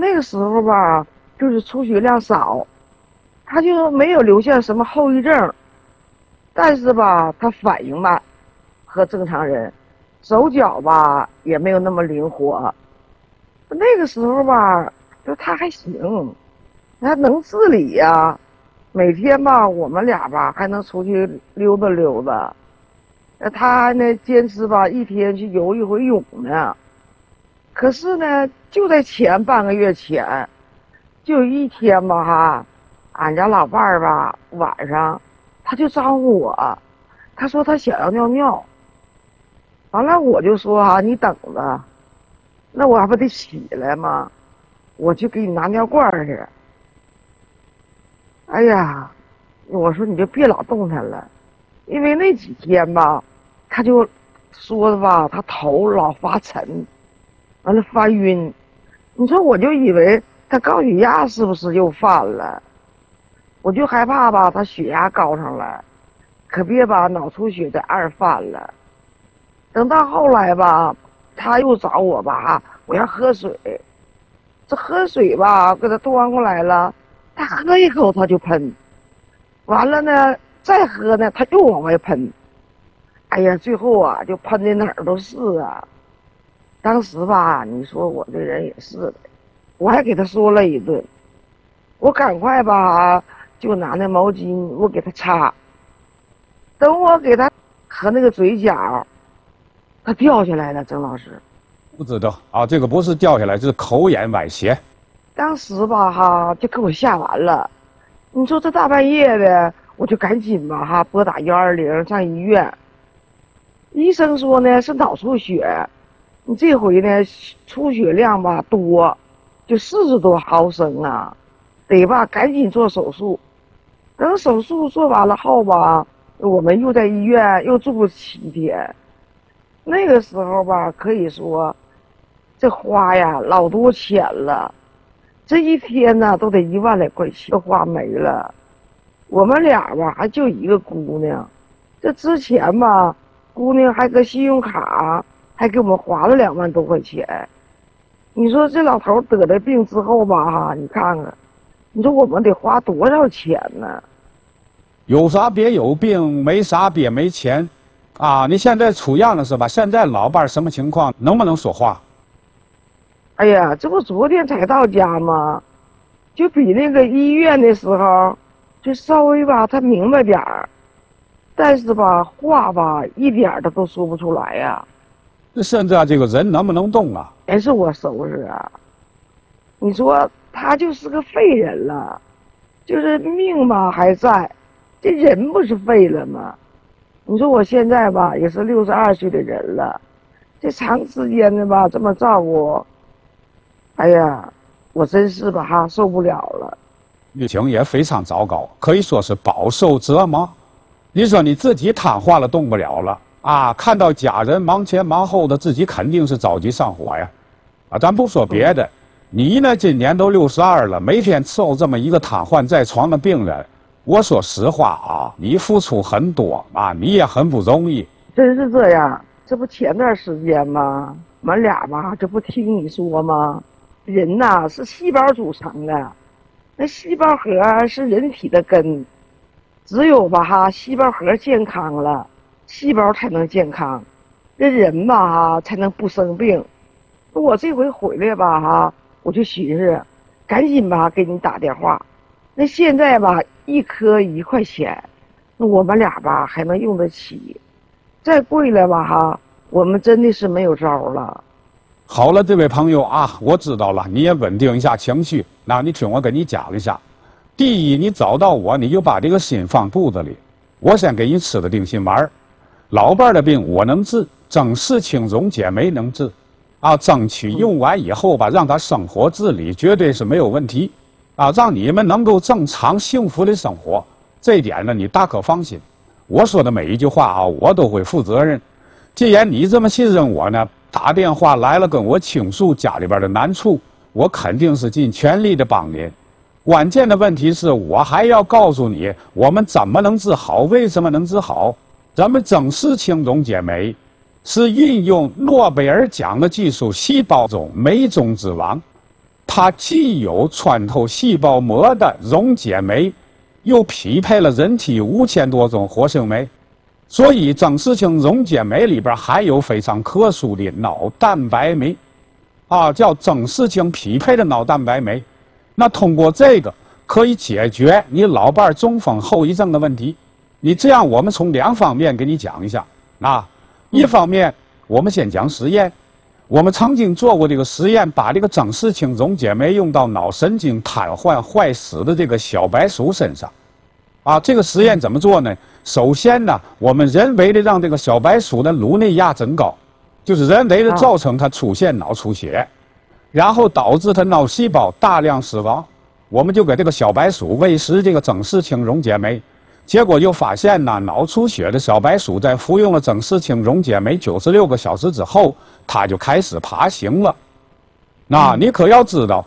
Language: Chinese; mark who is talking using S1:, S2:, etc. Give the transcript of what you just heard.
S1: 那个时候吧，就是出血量少，他就没有留下什么后遗症，但是吧，他反应慢，和正常人，手脚吧也没有那么灵活。那个时候吧，就他还行，他能自理呀。每天吧，我们俩吧还能出去溜达溜达。他呢坚持吧一天去游一回泳呢。可是呢，就在前半个月前，就有一天吧哈，俺家老伴儿吧晚上他就招呼我，他说他想要尿尿。完了我就说哈，你等着，那我还不得起来吗？我去给你拿尿罐去。哎呀，我说你就别老动弹了，因为那几天吧，他就说的吧，他头老发沉，完了发晕。你说我就以为他高血压是不是又犯了？我就害怕吧，他血压高上了，可别把脑出血再二犯了。等到后来吧，他又找我吧，我要喝水，这喝水吧给他端过来了，他喝一口他就喷，完了呢再喝呢他又往外喷，哎呀最后啊就喷的哪儿都是啊。当时吧你说我这人也是的，我还给他说了一顿，我赶快吧就拿那毛巾我给他擦，等我给他和那个嘴角他掉下来了。郑老师
S2: 不知道啊，这个不是掉下来，这是口眼崴血。
S1: 当时吧哈就给我吓完了，你说这大半夜的我就赶紧吧哈拨打120上医院。医生说呢是脑出血，你这回呢出血量吧多，就40多毫升啊，得吧赶紧做手术。等手术做完了后吧，我们又在医院又住了7天。那个时候吧可以说这花呀老多钱了，这一天呢都得1万来块钱，花没了。我们俩吧还就一个姑娘，这之前吧姑娘还搁信用卡还给我们划了2万多块钱。你说这老头得了病之后吧哈，你看看，你说我们得花多少钱呢？
S2: 有啥别有病，没啥别没钱，啊！你现在出院了是吧？现在老伴儿什么情况？能不能说话？
S1: 哎呀，这不昨天才到家吗？就比那个医院的时候，就稍微吧他明白点儿，但是吧话吧一点儿他都说不出来呀。
S2: 那现在这个人能不能动啊？
S1: 全是我收拾啊！你说他就是个废人了，就是命吧还在，这人不是废了吗？你说我现在吧也是62岁的人了，这长时间的吧这么照顾，哎呀，我真是吧哈受不了了。
S2: 病情也非常糟糕，可以说是饱受折磨。你说你自己瘫痪了，动不了了啊！看到家人忙前忙后的，自己肯定是着急上火呀。啊，咱不说别的，你呢今年都62了，每天伺候这么一个瘫痪在床的病人，我说实话啊，你付出很多啊，你也很不容易。
S1: 真是这样，这不前段时间吗？我们俩吧，这不听你说吗？人呐是细胞组成的，那细胞核是人体的根，只有吧哈细胞核健康了，细胞才能健康，这人吧哈才能不生病。我这回回来吧哈，我就寻思，赶紧吧给你打电话。那现在吧一颗1块钱，那我们俩吧还能用得起，再贵了吧哈，我们真的是没有招了。
S2: 好了，这位朋友啊，我知道了，你也稳定一下情绪。那你听我跟你讲一下，第一，你找到我，你就把这个心放肚子里，我先给你吃的定心丸。老伴儿的病我能治，郑氏青肿解酶能治，啊，争取用完以后吧，让他生活自理绝对是没有问题，啊，让你们能够正常幸福的生活，这一点呢你大可放心。我说的每一句话啊，我都会负责任。既然你这么信任我呢，打电话来了跟我倾诉家里边的难处，我肯定是尽全力的帮您。关键的问题是我还要告诉你，我们怎么能治好，为什么能治好。咱们郑氏青肿解酶是运用诺贝尔奖的技术细胞中酶中之王， 它既有穿透细胞膜的溶解酶，又匹配了人体5000多种活性酶，所以正视氢溶解酶里边还有非常特殊的脑蛋白酶，叫正视氢匹配的脑蛋白酶。那通过这个可以解决你老伴中风后遗症的问题。你这样，我们从2方面给你讲一下。一方面我们先讲实验。我们曾经做过这个实验，把这个正视氢溶解酶用到脑神经瘫痪坏死的这个小白鼠身上。这个实验怎么做呢？首先呢，我们人为的让这个小白鼠的颅内压增高，就是人为的造成它出现脑出血，然后导致它脑细胞大量死亡。我们就给这个小白鼠喂食这个正视氢溶解酶，结果就发现呢，脑出血的小白鼠在服用了正视氢溶解酶96个小时之后，它就开始爬行了。那你可要知道，